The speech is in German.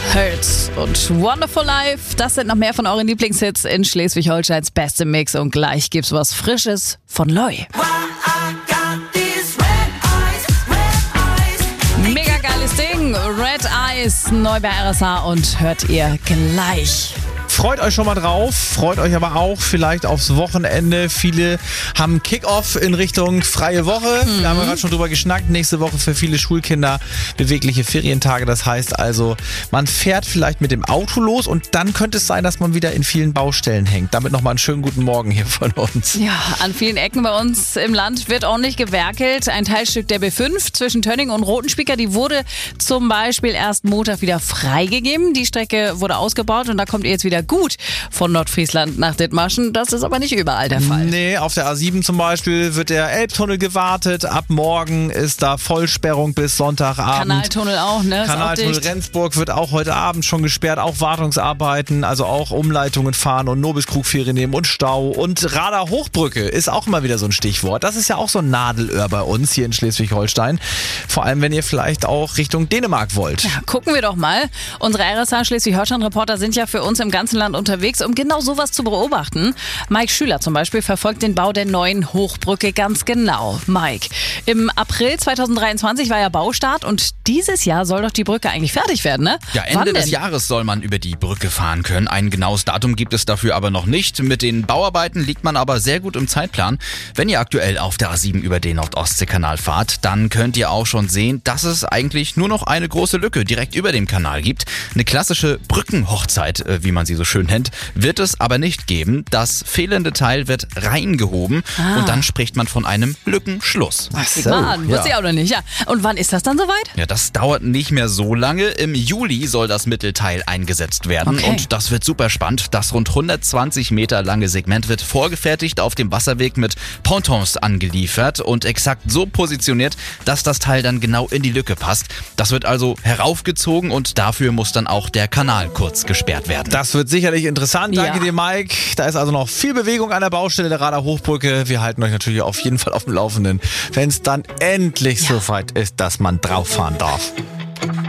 Hurts und Wonderful Life. Das sind noch mehr von euren Lieblingshits in Schleswig-Holsteins beste Mix. Und gleich gibt's was Frisches von Loy. Mega geiles Ding. Red Eyes, neu bei RSA und hört ihr gleich. Freut euch schon mal drauf, freut euch aber auch vielleicht aufs Wochenende. Viele haben Kick-Off in Richtung freie Woche. Wir haben ja gerade schon drüber geschnackt. Nächste Woche für viele Schulkinder bewegliche Ferientage. Das heißt also, man fährt vielleicht mit dem Auto los und dann könnte es sein, dass man wieder in vielen Baustellen hängt. Damit nochmal einen schönen guten Morgen hier von uns. Ja, an vielen Ecken bei uns im Land wird ordentlich gewerkelt. Ein Teilstück der B5 zwischen Tönning und Rotenspieker, die wurde zum Beispiel erst Montag wieder freigegeben. Die Strecke wurde ausgebaut und da kommt ihr jetzt wieder gut von Nordfriesland nach Dithmarschen. Das ist aber nicht überall der Fall. Nee, auf der A7 zum Beispiel wird der Elbtunnel gewartet. Ab morgen ist da Vollsperrung bis Sonntagabend. Kanaltunnel auch, ne? Kanaltunnel Rendsburg wird auch heute Abend schon gesperrt. Auch Wartungsarbeiten, also auch Umleitungen fahren und Nobiskrugfähre nehmen und Stau. Und Radar Hochbrücke ist auch immer wieder so ein Stichwort. Das ist ja auch so ein Nadelöhr bei uns hier in Schleswig-Holstein. Vor allem, wenn ihr vielleicht auch Richtung Dänemark wollt. Ja, gucken wir doch mal. Unsere RSA Schleswig-Holstein-Reporter sind ja für uns im ganzen Land unterwegs, um genau sowas zu beobachten. Mike Schüler zum Beispiel verfolgt den Bau der neuen Hochbrücke ganz genau. Mike, im April 2023 war ja Baustart und dieses Jahr soll doch die Brücke eigentlich fertig werden, ne? Ja, Ende des Jahres soll man über die Brücke fahren können. Ein genaues Datum gibt es dafür aber noch nicht. Mit den Bauarbeiten liegt man aber sehr gut im Zeitplan. Wenn ihr aktuell auf der A7 über den Nord-Ostsee-Kanal fahrt, dann könnt ihr auch schon sehen, dass es eigentlich nur noch eine große Lücke direkt über dem Kanal gibt. Eine klassische Brückenhochzeit, wie man sie so schön nennt, wird es aber nicht geben. Das fehlende Teil wird reingehoben und dann spricht man von einem Lückenschluss. Ach so, wusste ich auch noch nicht. Ja. Und wann ist das dann soweit? Ja, das dauert nicht mehr so lange. Im Juli soll das Mittelteil eingesetzt werden und das wird super spannend. Das rund 120 Meter lange Segment wird vorgefertigt auf dem Wasserweg mit Pontons angeliefert und exakt so positioniert, dass das Teil dann genau in die Lücke passt. Das wird also heraufgezogen und dafür muss dann auch der Kanal kurz gesperrt werden. Das wird sicherlich interessant. Danke dir, Mike. Da ist also noch viel Bewegung an der Baustelle der Radar Hochbrücke. Wir halten euch natürlich auf jeden Fall auf dem Laufenden, wenn es dann endlich soweit ist, dass man drauf fahren darf.